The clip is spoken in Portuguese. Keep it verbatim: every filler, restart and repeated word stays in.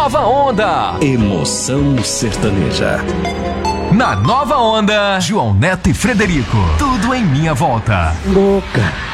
Nova Onda. Emoção sertaneja. Na Nova Onda, João Neto e Frederico. Tudo em minha volta. Louca.